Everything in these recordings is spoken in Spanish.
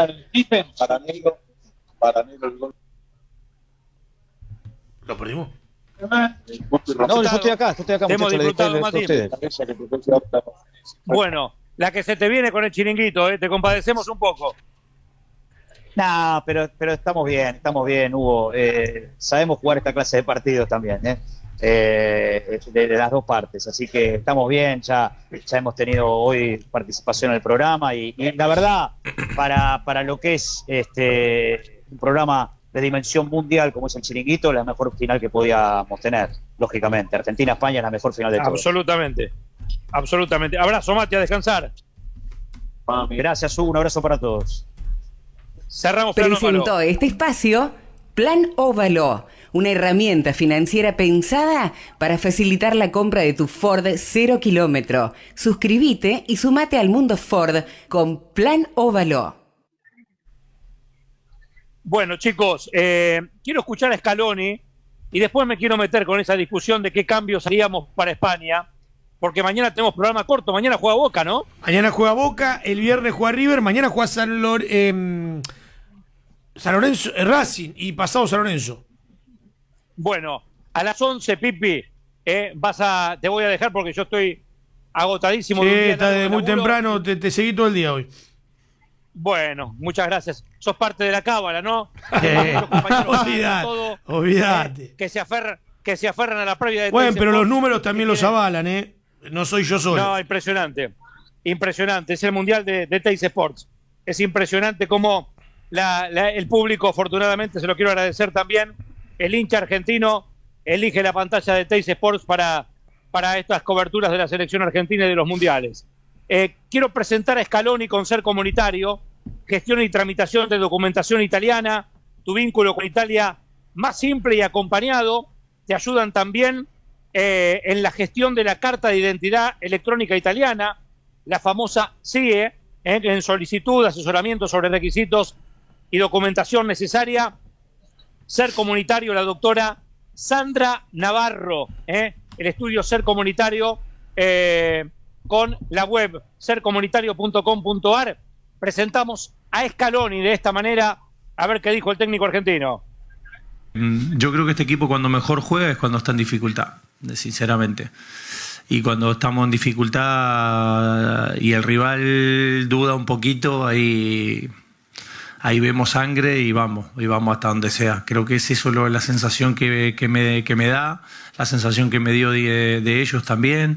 Paranelo el gol. ¿Lo perdimos? No, yo estoy acá, hemos disfrutado, Mati. Bueno, la que se te viene con el chiringuito, te compadecemos un poco. No, pero estamos bien, Hugo. Sabemos jugar esta clase de partidos también, de las dos partes, así que estamos bien, ya hemos tenido hoy participación en el programa y la verdad, para lo que es un programa de dimensión mundial como es el chiringuito, la mejor final que podíamos tener, lógicamente. Argentina-España es la mejor final de todos. Absolutamente. Abrazo, Mati, a descansar. Gracias, Hugo, un abrazo para todos. Cerramos Plan Presentó Óvalo. este espacio Plan Óvalo, una herramienta financiera pensada para facilitar la compra de tu Ford 0 kilómetro. Suscríbete y sumate al mundo Ford con Plan Óvalo. Bueno, chicos, quiero escuchar a Scaloni y después me quiero meter con esa discusión de qué cambios haríamos para España, porque mañana tenemos programa corto, mañana juega Boca, ¿no? Mañana juega Boca, el viernes juega River, mañana juega San Lorenzo, Racing y pasado San Lorenzo. Bueno, a las 11, Pipi, te voy a dejar porque yo estoy agotadísimo. Sí, está de muy temprano, te seguí todo el día hoy. Bueno, muchas gracias. Sos parte de la cábala, ¿no? Olvídate. Que se aferran a la previa de Bueno, Teis pero Sports, los números también los avalan, No soy yo solo. No, impresionante. Es el mundial de Teis Sports. Es impresionante cómo el público, afortunadamente, se lo quiero agradecer también, el hincha argentino elige la pantalla de Teis Sports para estas coberturas de la selección argentina y de los mundiales. Quiero presentar a Scaloni con Ser Comunitario, gestión y tramitación de documentación italiana, tu vínculo con Italia más simple y acompañado. Te ayudan también en la gestión de la carta de identidad electrónica italiana, la famosa CIE, en solicitud, asesoramiento sobre requisitos y documentación necesaria. Ser Comunitario, la doctora Sandra Navarro, el estudio Ser Comunitario, con la web sercomunitario.com.ar. Presentamos a Scaloni de esta manera, a ver qué dijo el técnico argentino. Yo creo que este equipo cuando mejor juega es cuando está en dificultad, sinceramente. Y cuando estamos en dificultad y el rival duda un poquito, ahí vemos sangre y vamos hasta donde sea. Creo que es eso la sensación que me da, la sensación que me dio de ellos también.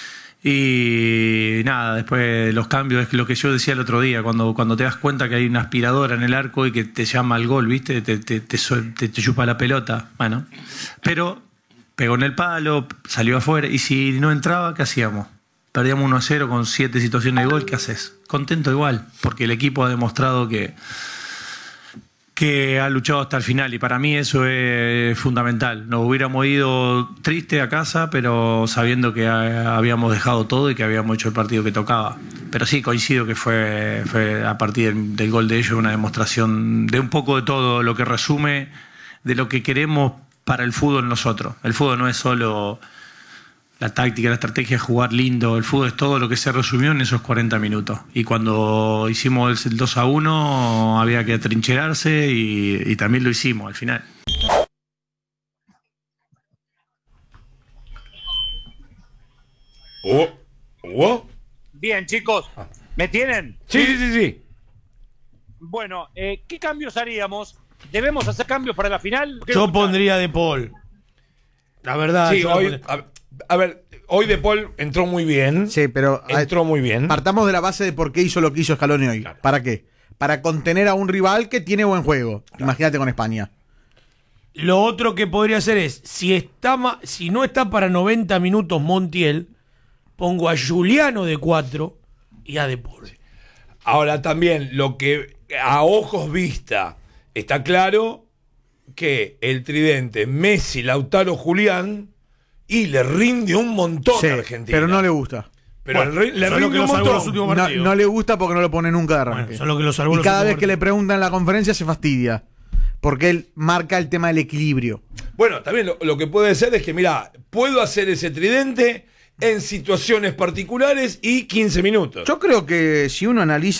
Y nada, después los cambios, es lo que yo decía el otro día, cuando te das cuenta que hay una aspiradora en el arco y que te llama al gol, ¿viste? Te chupa la pelota, bueno. Pero pegó en el palo, salió afuera, y si no entraba, ¿qué hacíamos? Perdíamos 1-0 con 7 situaciones de gol, ¿qué haces? Contento igual, porque el equipo ha demostrado que ha luchado hasta el final, y para mí eso es fundamental. Nos hubiéramos ido triste a casa, pero sabiendo que habíamos dejado todo y que habíamos hecho el partido que tocaba. Pero sí, coincido que fue a partir del gol de ellos una demostración de un poco de todo, lo que resume de lo que queremos para el fútbol nosotros. El fútbol no es solo la táctica, la estrategia, es jugar lindo. El fútbol es todo lo que se resumió en esos 40 minutos. Y cuando hicimos el 2-1 había que atrincherarse y también lo hicimos al final. Bien, chicos, ¿me tienen? Sí. Bueno, ¿qué cambios haríamos? ¿Debemos hacer cambios para la final? Yo pondría De Paul. La verdad. Sí, hoy De Paul entró muy bien. Sí, pero entró muy bien. Partamos de la base de por qué hizo lo que hizo Scaloni hoy. Claro. ¿Para qué? Para contener a un rival que tiene buen juego. Claro. Imagínate con España. Lo otro que podría hacer es, si no está para 90 minutos Montiel, pongo a Juliano de 4 y a De Paul. Ahora también, lo que a ojos vista está claro, que el tridente Messi, Lautaro, Julián, y le rinde un montón a Argentina. Pero no le gusta. Pero le rinde un montón. No le gusta porque no lo pone nunca de arranque. Y cada vez que le preguntan en la conferencia se fastidia. Porque él marca el tema del equilibrio. Bueno, también lo que puede ser es que, mira, puedo hacer ese tridente en situaciones particulares y 15 minutos. Yo creo que si uno analiza